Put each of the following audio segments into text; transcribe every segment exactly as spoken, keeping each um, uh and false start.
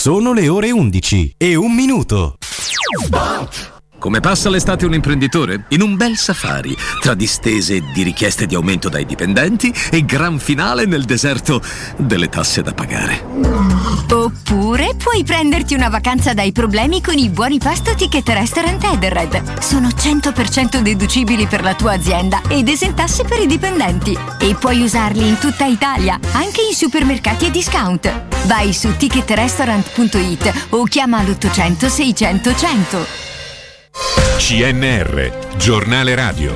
Sono le ore undici e un minuto. Come passa l'estate un imprenditore? In un bel safari, tra distese di richieste di aumento dai dipendenti e gran finale nel deserto delle tasse da pagare. Oppure puoi prenderti una vacanza dai problemi con i buoni pasto Ticket Restaurant Edenred. Sono cento per cento deducibili per la tua azienda ed esentasse per i dipendenti. E puoi usarli in tutta Italia, anche in supermercati e discount. Vai su ticket restaurant punto it o chiama l'ottocento seicento cento. C N R, giornale radio.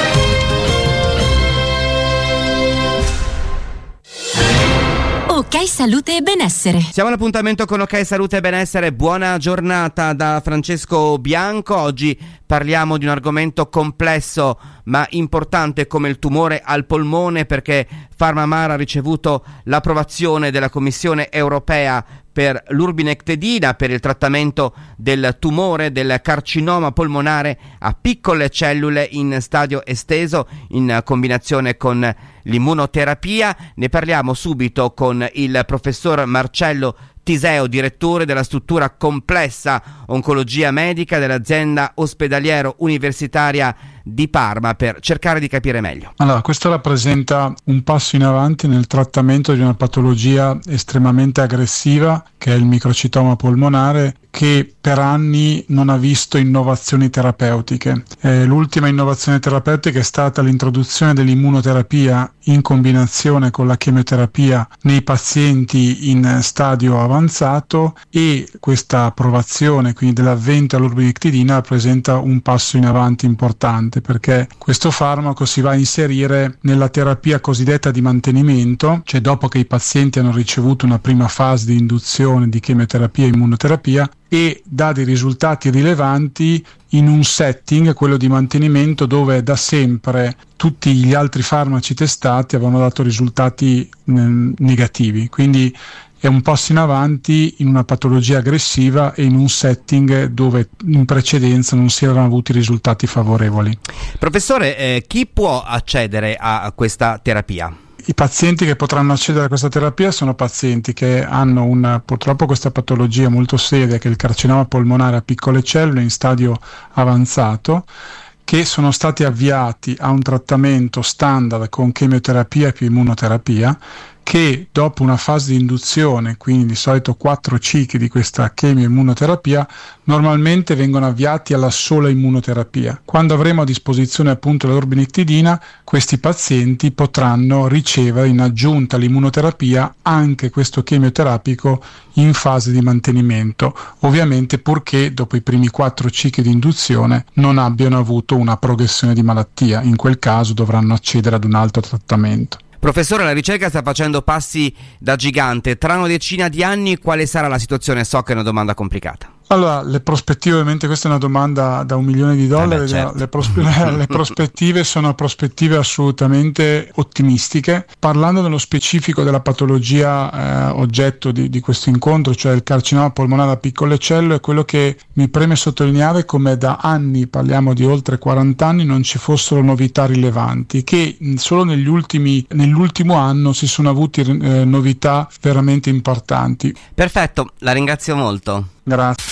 Ok Salute e Benessere. Siamo all'appuntamento con Ok Salute e Benessere. Buona giornata da Francesco Bianco. Oggi parliamo di un argomento complesso ma importante come il tumore al polmone, perché PharmaMar ha ricevuto l'approvazione della Commissione Europea per l'urbinectedina per il trattamento del tumore del carcinoma polmonare a piccole cellule in stadio esteso in combinazione con l'immunoterapia. Ne parliamo subito con il professor Marcello Tiseo, direttore della struttura complessa oncologia medica dell'azienda ospedaliero universitaria di Parma, per cercare di capire meglio. Allora, questo rappresenta un passo in avanti nel trattamento di una patologia estremamente aggressiva che è il microcitoma polmonare, che per anni non ha visto innovazioni terapeutiche. Eh, l'ultima innovazione terapeutica è stata l'introduzione dell'immunoterapia in combinazione con la chemioterapia nei pazienti in stadio avanzato, e questa approvazione quindi dell'avvento all'urbinectidina rappresenta un passo in avanti importante, perché questo farmaco si va a inserire nella terapia cosiddetta di mantenimento, cioè dopo che i pazienti hanno ricevuto una prima fase di induzione di chemioterapia e immunoterapia, e dà dei risultati rilevanti in un setting, quello di mantenimento, dove da sempre tutti gli altri farmaci testati avevano dato risultati mh, negativi. Quindi è un passo in avanti in una patologia aggressiva e in un setting dove in precedenza non si erano avuti risultati favorevoli. Professore, eh, chi può accedere a questa terapia? I pazienti che potranno accedere a questa terapia sono pazienti che hanno una, purtroppo questa patologia molto seria, che è il carcinoma polmonare a piccole cellule in stadio avanzato, che sono stati avviati a un trattamento standard con chemioterapia più immunoterapia, che dopo una fase di induzione, quindi di solito quattro cicli di questa chemioimmunoterapia, normalmente vengono avviati alla sola immunoterapia. Quando avremo a disposizione appunto l'urbinectidina, questi pazienti potranno ricevere in aggiunta all'immunoterapia anche questo chemioterapico in fase di mantenimento, ovviamente purché dopo i primi quattro cicli di induzione non abbiano avuto una progressione di malattia. In quel caso dovranno accedere ad un altro trattamento. Professore, la ricerca sta facendo passi da gigante. Tra una decina di anni quale sarà la situazione? So che è una domanda complicata. Allora, le prospettive, ovviamente questa è una domanda da un milione di dollari, eh beh, certo. le, prospe- le prospettive sono prospettive assolutamente ottimistiche. Parlando nello specifico della patologia eh, oggetto di, di questo incontro, cioè il carcinoma polmonare a piccole cellule, quello che mi preme sottolineare come da anni, parliamo di oltre quaranta anni, non ci fossero novità rilevanti, che solo negli ultimi, nell'ultimo anno si sono avuti eh, novità veramente importanti. Perfetto, la ringrazio molto. Grazie.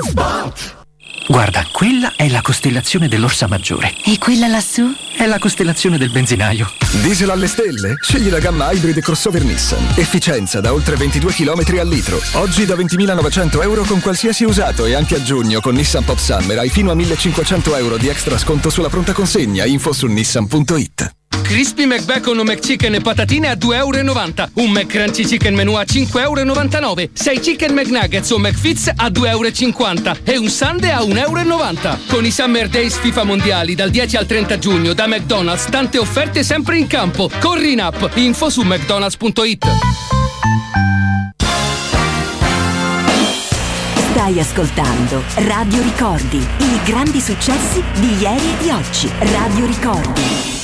Guarda, quella è la costellazione dell'Orsa Maggiore. E quella lassù? È la costellazione del benzinaio. Diesel alle stelle? Scegli la gamma hybrid e crossover Nissan. Efficienza da oltre ventidue chilometri al litro. Oggi da ventimilanovecento euro con qualsiasi usato, e anche a giugno con Nissan Pop Summer hai fino a millecinquecento euro di extra sconto sulla pronta consegna. Info su nissan punto it. Crispy McBacon o McChicken e patatine a due euro e novanta. Un McCrunchy Chicken Menù a cinque euro e novantanove. sei Chicken McNuggets o McFits a due euro e cinquanta. E un Sundae a un euro e novanta. Con i Summer Days FIFA Mondiali dal dieci al trenta giugno da McDonald's, tante offerte sempre in campo. Corri in app. Info su mcdonalds punto it. Stai ascoltando Radio Ricordi, i grandi successi di ieri e di oggi. Radio Ricordi.